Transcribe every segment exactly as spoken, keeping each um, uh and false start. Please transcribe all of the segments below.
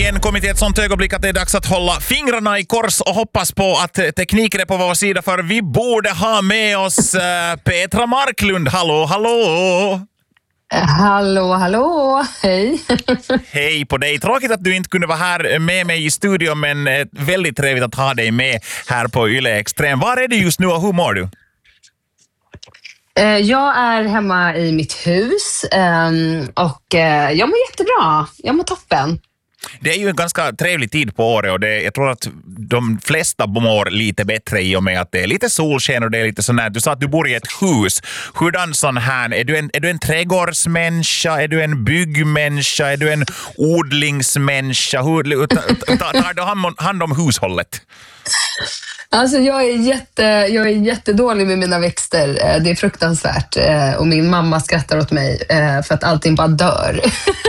sändningen kommit till ett sånt ögonblick att det är dags att hålla fingrarna i kors och hoppas på att tekniken är på vår sida, för vi borde ha med oss äh, Petra Marklund. Hallå, hallå! Hallå, hallå, hej. Hej på dig. Tråkigt att du inte kunde vara här med mig i studion, men äh, väldigt trevligt att ha dig med här på Yle Extrem. Var är du just nu och hur mår du? Jag är hemma i mitt hus och jag mår jättebra. Jag mår toppen. Det är ju en ganska trevlig tid på året och det, jag tror att de flesta mår lite bättre i och med att det är lite solsken och det är lite sån här. Du sa att du bor i ett hus. Hurdan sån här? Är du en, är du en trädgårdsmänniska? Är du en byggmänniska? Är du en odlingsmänniska? Hur tar du hand om hushållet? Alltså jag är, jätte, jag är jättedålig med mina växter. Det är fruktansvärt. Och min mamma skrattar åt mig för att allting bara dör.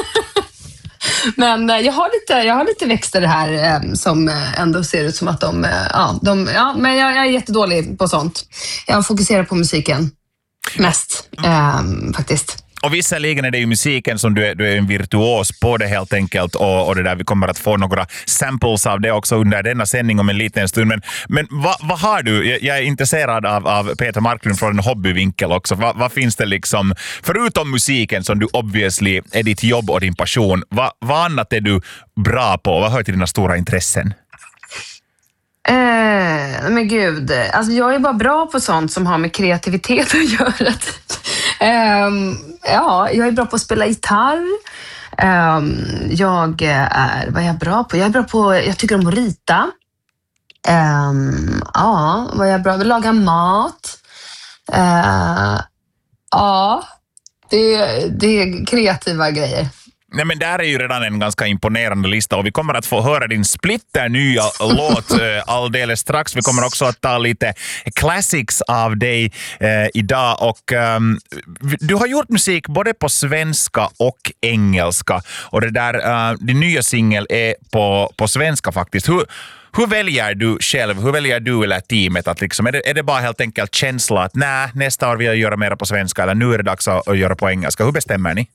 Men jag har lite, jag har lite växter här som ändå ser ut som att de... Ja, de, ja men jag, jag är jättedålig på sånt. Jag fokuserar på musiken mest, eh, faktiskt. Och visserligen är det ju musiken som du är, du är en virtuos på det helt enkelt, och, och det där vi kommer att få några samples av det också under denna sändning om en liten stund. Men, men vad, vad har du? Jag, jag är intresserad av, av Petra Marklund från en hobbyvinkel också. Vad, vad finns det liksom, förutom musiken som du obviously är ditt jobb och din passion, vad, vad annat är du bra på? Vad hör till dina stora intressen? Eh, men gud, alltså jag är bara bra på sånt som har med kreativitet att göra. Um, ja, jag är bra på att spela gitarr. Um, jag är, vad är jag bra på? Jag är bra på, jag tycker om att rita. Um, ja, vad är jag bra på? Laga mat. Uh, ja, det, det är kreativa grejer. Nej, men där är ju redan en ganska imponerande lista och vi kommer att få höra din splitter nya låt eh, alldeles strax. Vi kommer också att ta lite classics av dig eh, idag och eh, du har gjort musik både på svenska och engelska och det där, eh, din nya singel är på, på svenska faktiskt. Hur, hur väljer du själv, hur väljer du eller teamet att liksom, är det, är det bara helt enkelt känsla att nej, nästa år vill jag göra mer på svenska eller nu är det dags att göra på engelska? Hur bestämmer ni?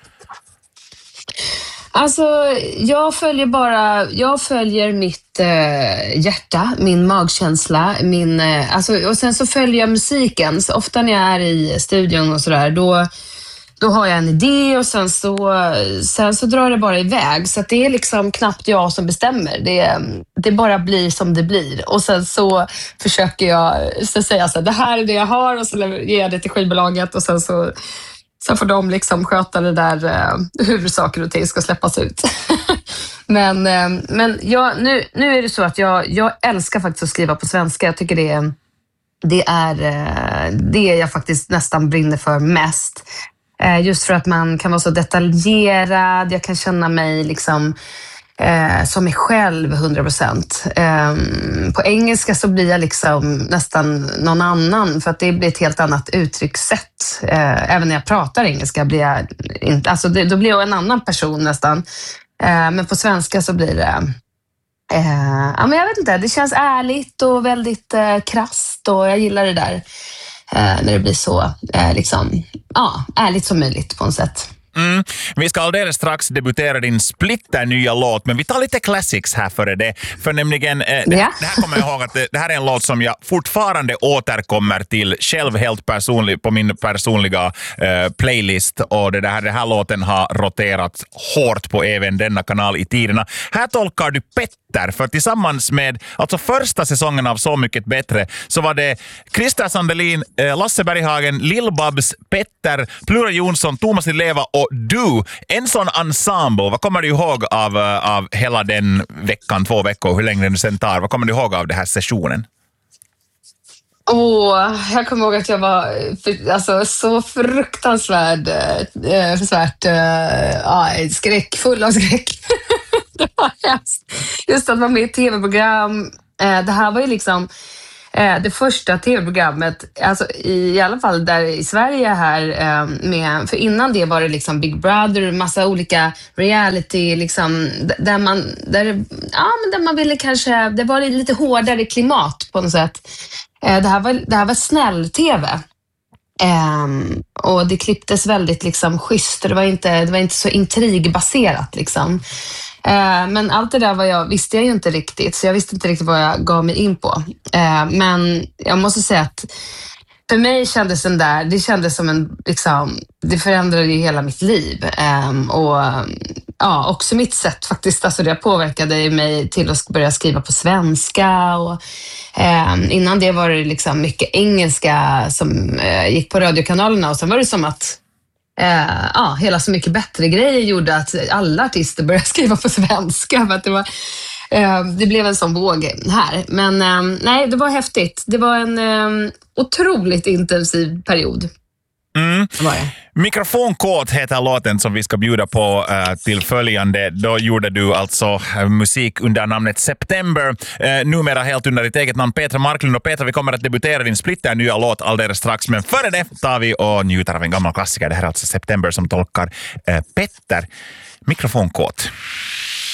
Alltså, jag följer bara, jag följer mitt eh, hjärta, min magkänsla, min, eh, alltså, och sen så följer jag musiken. Så ofta när jag är i studion och sådär, då, då har jag en idé och sen så, sen så drar det bara iväg. Så att det är liksom knappt jag som bestämmer. Det, det bara blir som det blir. Och sen så försöker jag så säga så här, det här är det jag har och så ger jag det till skivbolaget och sen så Sen får de liksom sköta det där eh, hur saker och ting ska släppas ut. men eh, men jag, nu, nu är det så att jag, jag älskar faktiskt att skriva på svenska. Jag tycker det, det är eh, det jag faktiskt nästan brinner för mest. Eh, just för att man kan vara så detaljerad. Jag kan känna mig liksom... Eh, som mig själv hundra procent. Eh, på engelska så blir jag liksom nästan någon annan för att det blir ett helt annat uttryckssätt. Eh, även när jag pratar engelska blir jag inte, alltså det, då blir jag en annan person nästan. Eh, men på svenska så blir det eh, ja men jag vet inte, det känns ärligt och väldigt eh, krasst och jag gillar det där eh, när det blir så eh, liksom, ja, ärligt som möjligt på något sätt. Mm. Vi ska alldeles strax debutera din splitter nya låt, men vi tar lite classics här före det. För nämligen, eh, det, yeah. det här kommer jag ihåg att det, det här är en låt som jag fortfarande återkommer till själv helt personlig, på min personliga eh, playlist. Och det, här, det här låten har roterat hårt på även denna kanal i tiderna. Här tolkar du Petter, för tillsammans med, alltså första säsongen av Så mycket bättre, så var det Christer Sandelin, eh, Lasse Berghagen, Lill-Babs, Petter, Plura Jonsson, Thomas Di Leva och du. En sån ensemble, vad kommer du ihåg av, av hela den veckan, två veckor, hur länge den sen tar? Vad kommer du ihåg av den här sessionen? Åh, jag kommer ihåg att jag var alltså, så fruktansvärd äh, svärt, äh, skräckfull av skräck. Det var just, just att vara med i ett tv-program. Äh, det här var ju liksom det första tv-programmet, alltså i, i alla fall där i Sverige här, med, för innan det var det liksom Big Brother, massa olika reality, liksom, där man, där, ja, men där man ville kanske, det var lite hårdare klimat på något sätt. Det här var, det här var snäll-tv. Um, och det klipptes väldigt liksom schysst. Det var inte, det var inte så intrigbaserat liksom. Eh, men allt det där var jag, visste jag ju inte riktigt, så jag visste inte riktigt vad jag gav mig in på. Eh, men jag måste säga att för mig kändes den där, det kändes som en, liksom, det förändrade ju hela mitt liv. Eh, och ja, också mitt sätt faktiskt, alltså det påverkade mig till att börja skriva på svenska. Och, eh, innan det var det liksom mycket engelska som eh, gick på radiokanalerna, och sen var det som att Eh, ja, hela Så mycket bättre-grejer gjorde att alla artister började skriva på svenska. För att det, var, eh, det blev en sån våg här. Men eh, nej, det var häftigt. Det var en eh, otroligt intensiv period. Mm. Var det. Mikrofonkåt heter låten som vi ska bjuda på uh, till följande. Då gjorde du alltså uh, musik under namnet September. Uh, numera helt under ditt eget namn, Petra Marklund. Och Petra, vi kommer att debutera din splitter nya låt alldeles strax. Men före det tar vi och njuter av en gammal klassiker. Det här är alltså September som tolkar uh, Petter. Mikrofonkåt.